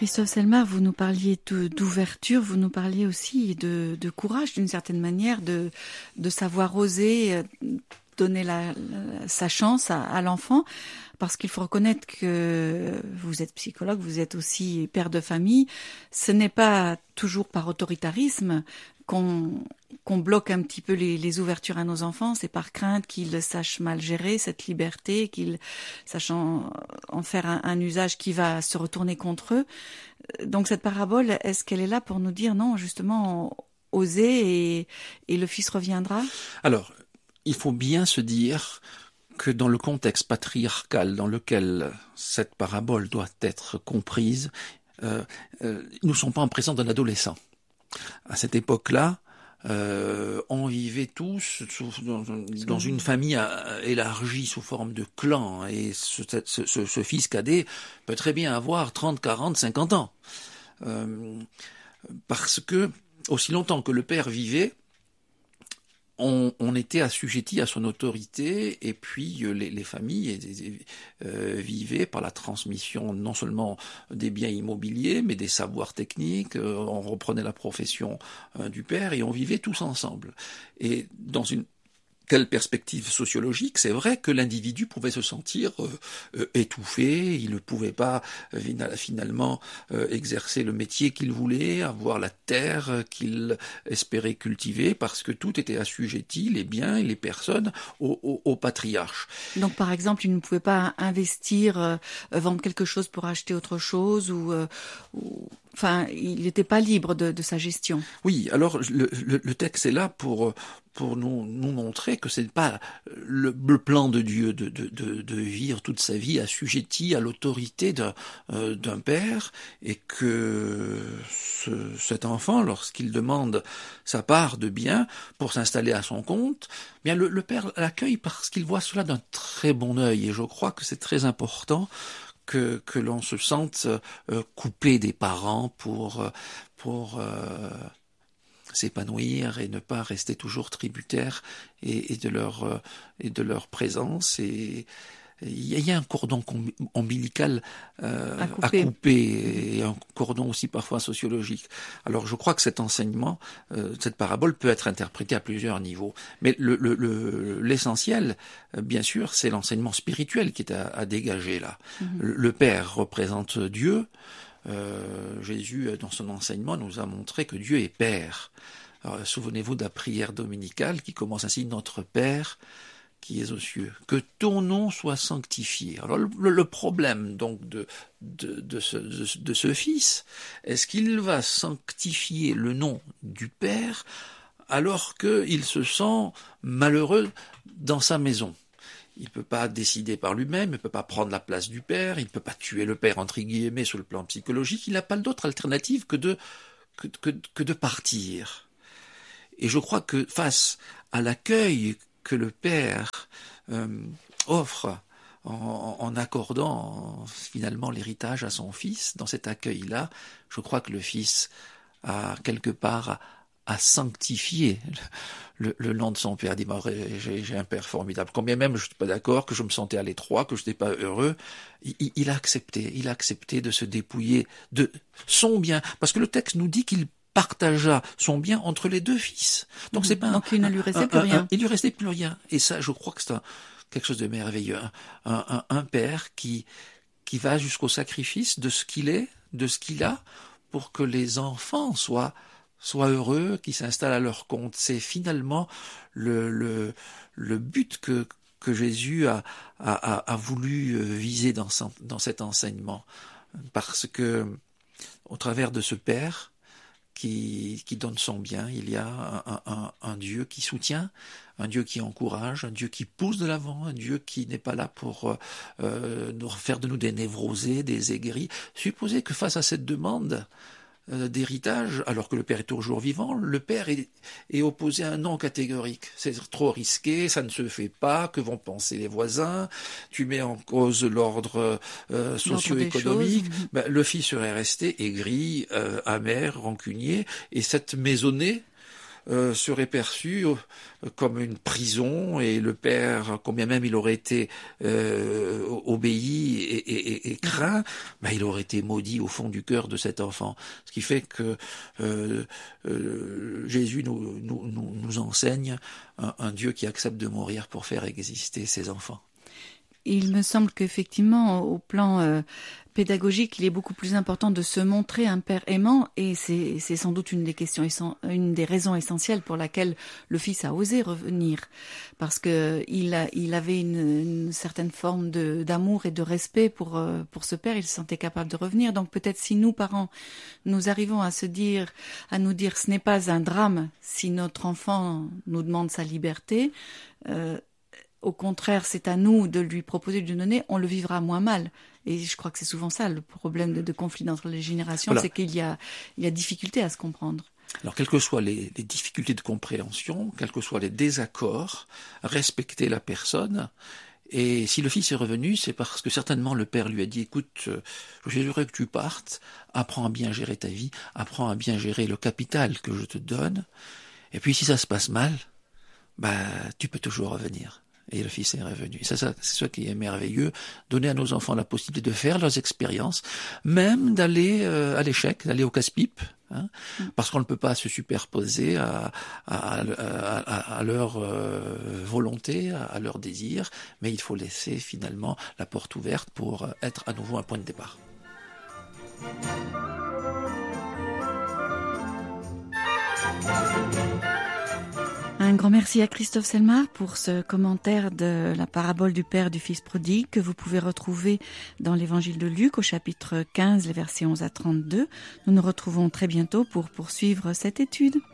Christophe Selmar, vous nous parliez d'ouverture, vous nous parliez aussi de courage d'une certaine manière, de savoir oser donner sa chance à l'enfant, parce qu'il faut reconnaître que vous êtes psychologue, vous êtes aussi père de famille. Ce n'est pas toujours par autoritarisme qu'on bloque un petit peu les ouvertures à nos enfants, c'est par crainte qu'ils sachent mal gérer cette liberté, qu'ils sachent en faire un usage qui va se retourner contre eux. Donc cette parabole, est-ce qu'elle est là pour nous dire non, justement, osez et le Fils reviendra? Alors, il faut bien se dire que dans le contexte patriarcal dans lequel cette parabole doit être comprise, nous ne sommes pas en présence d'un adolescent. À cette époque-là, on vivait tous dans une famille élargie sous forme de clan, et ce fils cadet peut très bien avoir 30, 40, 50 ans. Parce que, aussi longtemps que le père vivait, on était assujetti à son autorité, et puis les familles vivaient par la transmission non seulement des biens immobiliers, mais des savoirs techniques. On reprenait la profession du père et on vivait tous ensemble. Et dans une telle perspective sociologique, c'est vrai que l'individu pouvait se sentir étouffé, il ne pouvait pas finalement exercer le métier qu'il voulait, avoir la terre qu'il espérait cultiver, parce que tout était assujetti, les biens et les personnes, au patriarche. Donc par exemple, il ne pouvait pas investir, vendre quelque chose pour acheter autre chose, enfin, il n'était pas libre de sa gestion. Oui, alors le texte est là pour nous montrer que c'est pas le plan de Dieu de vivre toute sa vie assujetti à l'autorité d'un père, et que cet enfant, lorsqu'il demande sa part de bien pour s'installer à son compte, bien le père l'accueille parce qu'il voit cela d'un très bon œil, et je crois que c'est très important que l'on se sente coupé des parents pour s'épanouir et ne pas rester toujours tributaire et de leur présence. Et il y a un cordon ombilical à couper, et un cordon aussi parfois sociologique. Alors je crois que cet enseignement, cette parabole peut être interprétée à plusieurs niveaux. Mais l'essentiel, bien sûr, c'est l'enseignement spirituel qui est à dégager là. Le Père représente Dieu. Jésus, dans son enseignement, nous a montré que Dieu est Père. Alors, souvenez-vous de la prière dominicale qui commence ainsi: Notre Père qui es aux cieux, que ton nom soit sanctifié. Alors le problème donc de ce fils, est-ce qu'il va sanctifier le nom du Père alors qu'il se sent malheureux dans sa maison? Il ne peut pas décider par lui-même, il ne peut pas prendre la place du père, il ne peut pas tuer le père, entre guillemets, sur le plan psychologique. Il n'a pas d'autre alternative que de partir. Et je crois que face à l'accueil que le père offre en accordant finalement l'héritage à son fils, dans cet accueil-là, je crois que le fils a quelque part à sanctifier le nom de son père. Dit, j'ai un père formidable. Combien même je ne suis pas d'accord, que je me sentais à l'étroit, que je n'étais pas heureux, il a accepté de se dépouiller de son bien. Parce que le texte nous dit qu'il partagea son bien entre les deux fils. Donc c'est pas donc il ne lui restait plus rien. Il lui restait plus rien. Et ça, je crois que c'est quelque chose de merveilleux. Un père qui va jusqu'au sacrifice de ce qu'il est, de ce qu'il a, pour que les enfants soient heureux, qui s'installent à leur compte. C'est finalement le but que Jésus a voulu viser dans cet enseignement. Parce que, au travers de ce Père qui donne son bien, il y a un Dieu qui soutient, un Dieu qui encourage, un Dieu qui pousse de l'avant, un Dieu qui n'est pas là pour faire de nous des névrosés, des aigris. Supposez que face à cette demande d'héritage, alors que le père est toujours vivant, le père est opposé à un non catégorique. C'est trop risqué, ça ne se fait pas, que vont penser les voisins, tu mets en cause l'ordre socio-économique. Le fils serait resté aigri, amer, rancunier, et cette maisonnée serait perçu comme une prison, et le père, combien même il aurait été obéi et craint, il aurait été maudit au fond du cœur de cet enfant. Ce qui fait que Jésus nous enseigne un Dieu qui accepte de mourir pour faire exister ses enfants. Il me semble qu'effectivement, au plan pédagogique, il est beaucoup plus important de se montrer un père aimant, et c'est sans doute une des raisons essentielles pour laquelle le fils a osé revenir, parce que il avait une certaine forme d'amour et de respect pour ce père. Il se sentait capable de revenir. Donc peut-être si nous, parents, nous arrivons à nous dire ce n'est pas un drame si notre enfant nous demande sa liberté, au contraire, c'est à nous de lui proposer, de lui donner, on le vivra moins mal. Et je crois que c'est souvent ça le problème de conflit entre les générations, voilà. C'est qu'il y a difficulté à se comprendre. Alors, quelles que soient les difficultés de compréhension, quels que soient les désaccords, respecter la personne. Et si le fils est revenu, c'est parce que certainement le père lui a dit, écoute, je voudrais que tu partes, apprends à bien gérer ta vie, apprends à bien gérer le capital que je te donne. Et puis si ça se passe mal, tu peux toujours revenir. Et le fils est revenu. C'est ça qui est merveilleux, donner à nos enfants la possibilité de faire leurs expériences, même d'aller à l'échec, d'aller au casse-pipe, parce qu'on ne peut pas se superposer à leur volonté, à leur désir, mais il faut laisser finalement la porte ouverte pour être à nouveau un point de départ. Un grand merci à Christophe Selmar pour ce commentaire de la parabole du Père du Fils prodigue que vous pouvez retrouver dans l'évangile de Luc au chapitre 15, les versets 11 à 32. Nous nous retrouvons très bientôt pour poursuivre cette étude.